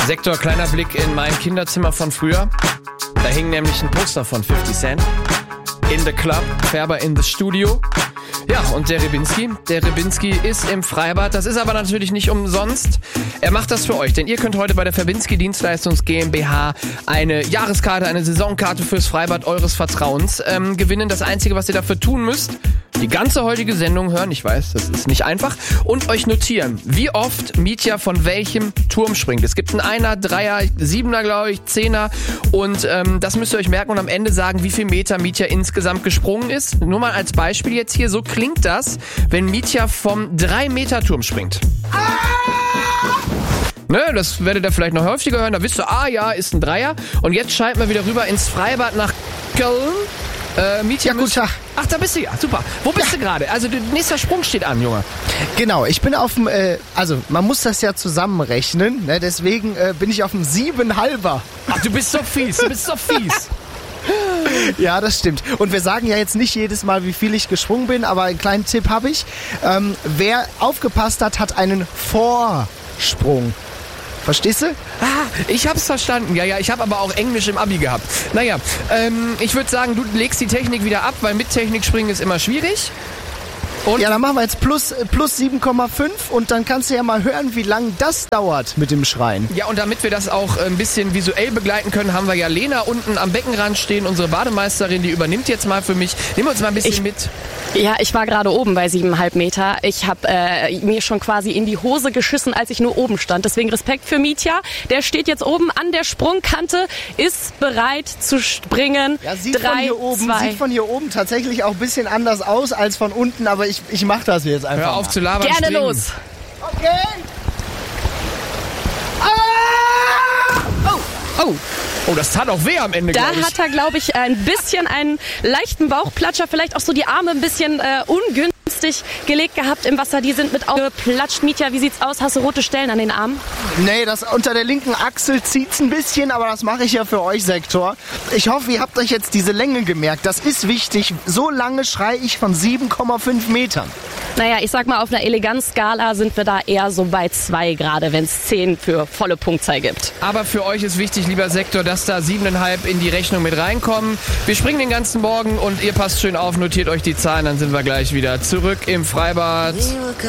Sektor, kleiner Blick in mein Kinderzimmer von früher. Da hing nämlich ein Poster von 50 Cent. In the Club, Färber in the Studio. Ja, und der Rybinski ist im Freibad. Das ist aber natürlich nicht umsonst. Er macht das für euch, denn ihr könnt heute bei der Verbinski Dienstleistungs GmbH eine Jahreskarte, eine Saisonkarte fürs Freibad eures Vertrauens gewinnen. Das Einzige, was ihr dafür tun müsst, die ganze heutige Sendung hören, ich weiß, das ist nicht einfach, und euch notieren, wie oft Mietja von welchem Turm springt. Es gibt einen Einer, Dreier, Siebener, glaube ich, Zehner, und das müsst ihr euch merken und am Ende sagen, wie viel Meter Mietja insgesamt gesprungen ist. Nur mal als Beispiel jetzt hier, so klingt das, wenn Mietja vom 3-Meter-Turm springt. Ne, das werdet ihr vielleicht noch häufiger hören, da wisst ihr, ja, ist ein Dreier. Und jetzt schalten wir wieder rüber ins Freibad nach Köln. Mietja, guten Tag. Ach, da bist du ja, super. Wo bist du gerade? Also, der nächste Sprung steht an, Junge. Genau, ich bin auf dem, man muss das ja zusammenrechnen, ne? Deswegen bin ich auf dem 7,5er. Ach, du bist so fies. Ja, das stimmt. Und wir sagen ja jetzt nicht jedes Mal, wie viel ich gesprungen bin, aber einen kleinen Tipp habe ich. Wer aufgepasst hat, hat einen Vorsprung. Verstehst du? Ich hab's verstanden. Ja, ich habe aber auch Englisch im Abi gehabt. Naja, ich würde sagen, du legst die Technik wieder ab, weil mit Technik springen ist immer schwierig. Und ja, dann machen wir jetzt plus 7,5 und dann kannst du ja mal hören, wie lange das dauert mit dem Schreien. Ja, und damit wir das auch ein bisschen visuell begleiten können, haben wir ja Lena unten am Beckenrand stehen, unsere Bademeisterin, die übernimmt jetzt mal für mich. Nimm uns mal ein bisschen mit. Ja, ich war gerade oben bei 7,5 Meter. Ich habe mir schon quasi in die Hose geschissen, als ich nur oben stand. Deswegen Respekt für Mietja. Der steht jetzt oben an der Sprungkante, ist bereit zu springen. Ja, sieht von hier oben tatsächlich auch ein bisschen anders aus als von unten, aber ich mach das jetzt einfach. Hör auf zu labern. Gerne springen. los. Okay. Oh, das tat auch weh am Ende, Da glaub ich. hat er, glaube ich, ein bisschen einen leichten Bauchplatscher, vielleicht auch so die Arme ein bisschen ungünstig gelegt gehabt im Wasser. Die sind mit aufgeplatscht. Mietja, wie sieht's aus? Hast du rote Stellen an den Armen? Nee, das unter der linken Achsel zieht's ein bisschen, aber das mache ich ja für euch, Sektor. Ich hoffe, ihr habt euch jetzt diese Länge gemerkt. Das ist wichtig. So lange schreie ich von 7,5 Metern. Naja, ich sag mal, auf einer Eleganzskala sind wir da eher so bei 2 gerade, wenn es 10 für volle Punktzahl gibt. Aber für euch ist wichtig, lieber Sektor, dass da 7,5 in die Rechnung mit reinkommen. Wir springen den ganzen Morgen und ihr passt schön auf, notiert euch die Zahlen, dann sind wir gleich wieder zurück im Freibad.